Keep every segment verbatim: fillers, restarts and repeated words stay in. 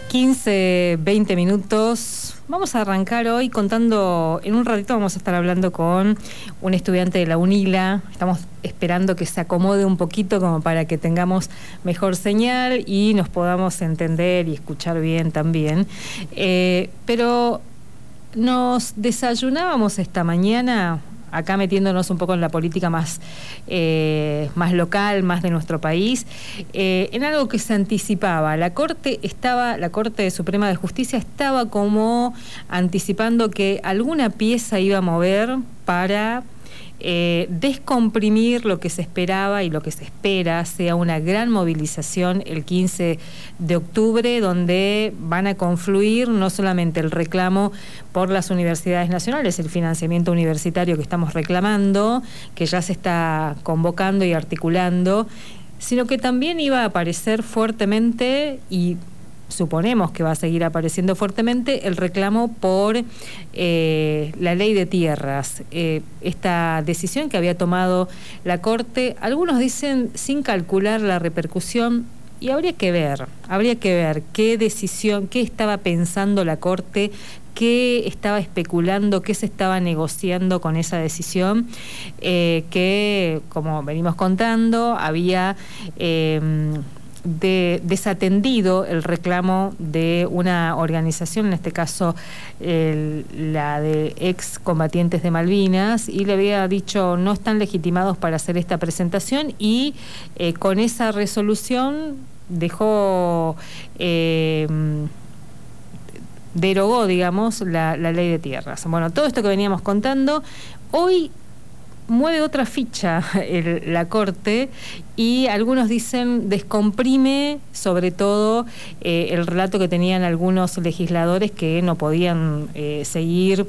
quince, veinte minutos. Vamos a arrancar hoy contando, en un ratito vamos a estar hablando con un estudiante de la UNILA. Estamos esperando que se acomode un poquito como para que tengamos mejor señal y nos podamos entender y escuchar bien también. Eh, pero nos desayunábamos esta mañana, acá metiéndonos un poco en la política más, eh, más local, más de nuestro país, eh, en algo que se anticipaba. La Corte estaba, la Corte Suprema de Justicia estaba como anticipando que alguna pieza iba a mover para Eh, descomprimir lo que se esperaba y lo que se espera sea una gran movilización el quince de octubre, donde van a confluir no solamente el reclamo por las universidades nacionales, el financiamiento universitario que estamos reclamando, que ya se está convocando y articulando, sino que también iba a aparecer fuertemente, y suponemos que va a seguir apareciendo fuertemente, el reclamo por eh, la ley de tierras. Eh, esta decisión que había tomado la Corte, algunos dicen sin calcular la repercusión, y habría que ver, habría que ver qué decisión, qué estaba pensando la Corte, qué estaba especulando, qué se estaba negociando con esa decisión, eh, que, como venimos contando, había Eh, de desatendido el reclamo de una organización, en este caso el, la de ex combatientes de Malvinas, y le había dicho no están legitimados para hacer esta presentación, y eh, con esa resolución dejó eh, derogó, digamos, la, la ley de tierras. Bueno, todo esto que veníamos contando, hoy mueve otra ficha el, la Corte, y algunos dicen descomprime sobre todo eh, el relato que tenían algunos legisladores que no podían eh, seguir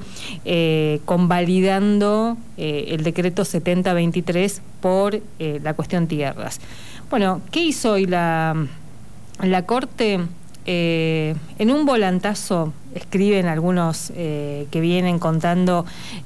eh, convalidando eh, el decreto setenta veintitrés por eh, la cuestión tierras. Bueno, ¿qué hizo hoy la, la Corte? Eh, en un volantazo escriben algunos eh, que vienen contando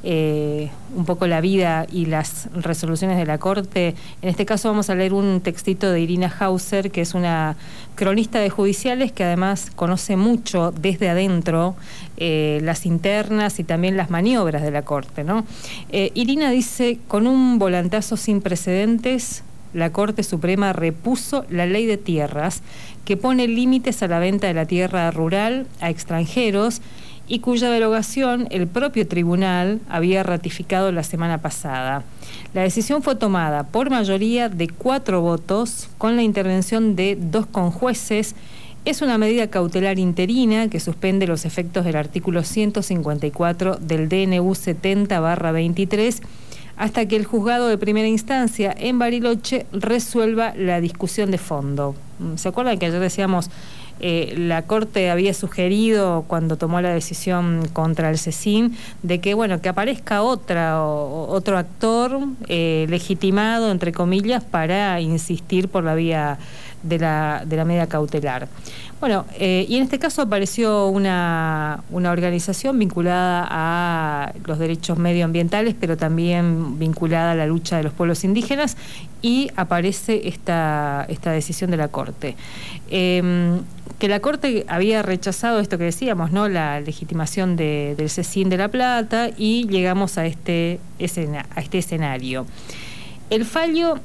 eh, un poco la vida y las resoluciones de la Corte. En este caso vamos a leer un textito de Irina Hauser, que es una cronista de judiciales que además conoce mucho desde adentro eh, las internas y también las maniobras de la Corte, ¿no? Eh, Irina dice: con un volantazo sin precedentes, la Corte Suprema repuso la ley de tierras, que pone límites a la venta de la tierra rural a extranjeros y cuya derogación el propio tribunal había ratificado la semana pasada. La decisión fue tomada por mayoría de cuatro votos, con la intervención de dos conjueces. Es una medida cautelar interina que suspende los efectos del artículo ciento cincuenta y cuatro del D N U setenta barra veintitrés, hasta que el juzgado de primera instancia en Bariloche resuelva la discusión de fondo. ¿Se acuerdan que ayer decíamos eh, la Corte había sugerido, cuando tomó la decisión contra el CECIN, de que bueno que aparezca otra o, otro actor eh, legitimado, entre comillas, para insistir por la vía de la, de la medida cautelar? Bueno, eh, y en este caso apareció una, una organización vinculada a los derechos medioambientales, pero también vinculada a la lucha de los pueblos indígenas, y aparece esta, esta decisión de la Corte. Eh, que la Corte había rechazado esto que decíamos, ¿no?, la legitimación de, del CECIN de La Plata, y llegamos a este, escena, a este escenario. El fallo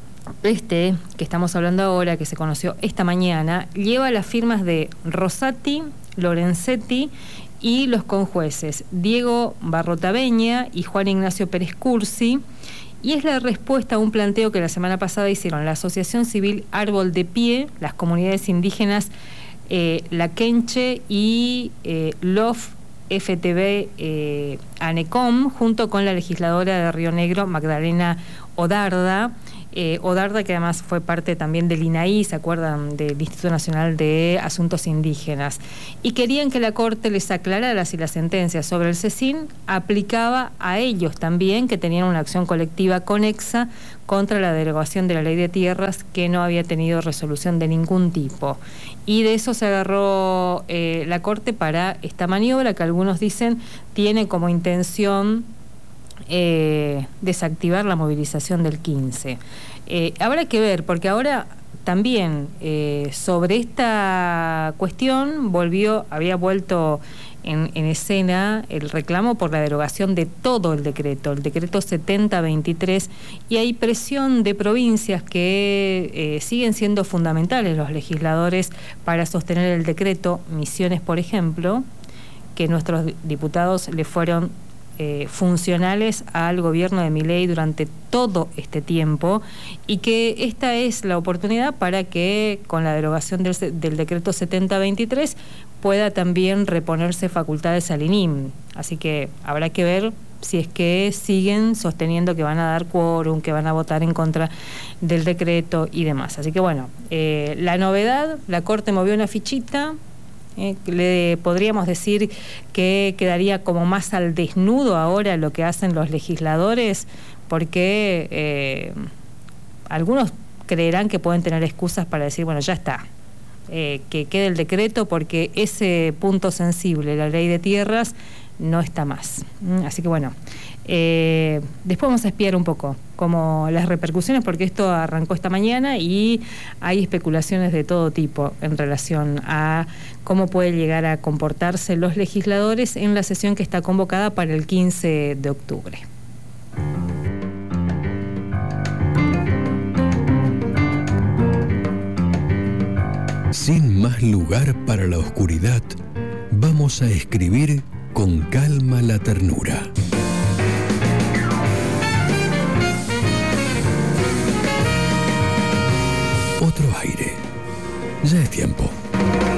este que estamos hablando ahora, que se conoció esta mañana, lleva las firmas de Rosati, Lorenzetti y los conjueces Diego Barrotaveña y Juan Ignacio Pérez Cursi, y es la respuesta a un planteo que la semana pasada hicieron la Asociación Civil Árbol de Pie, las comunidades indígenas eh, La Quenche y eh, LOF F T V eh, ANECOM, junto con la legisladora de Río Negro, Magdalena Odarda. Eh, Odarda, que además fue parte también del I N A I, ¿se acuerdan?, del Instituto Nacional de Asuntos Indígenas, y querían que la Corte les aclarara si la sentencia sobre el CECIN aplicaba a ellos también, que tenían una acción colectiva conexa contra la derogación de la ley de tierras, que no había tenido resolución de ningún tipo. Y de eso se agarró eh, la Corte para esta maniobra, que algunos dicen tiene como intención Eh, desactivar la movilización del quince. Eh, habrá que ver, porque ahora también eh, sobre esta cuestión volvió, había vuelto en, en escena el reclamo por la derogación de todo el decreto, el decreto setenta veintitrés, y hay presión de provincias que eh, siguen siendo fundamentales los legisladores para sostener el decreto. Misiones, por ejemplo, que nuestros diputados le fueron Eh, funcionales al gobierno de Milei durante todo este tiempo, y que esta es la oportunidad para que con la derogación del, del decreto setenta veintitrés pueda también reponerse facultades al I N I M. Así que habrá que ver si es que siguen sosteniendo que van a dar quórum, que van a votar en contra del decreto y demás. Así que bueno, eh, la novedad, la Corte movió una fichita. Eh, le podríamos decir que quedaría como más al desnudo ahora lo que hacen los legisladores, porque eh, algunos creerán que pueden tener excusas para decir, bueno, ya está, eh, que quede el decreto porque ese punto sensible, la ley de tierras, no está más. Así que bueno, eh, después vamos a espiar un poco como las repercusiones, porque esto arrancó esta mañana y hay especulaciones de todo tipo en relación a cómo puede llegar a comportarse los legisladores en la sesión que está convocada para el quince de octubre. Sin más lugar para la oscuridad, vamos a escribir con calma la ternura. Otro aire. Ya es tiempo.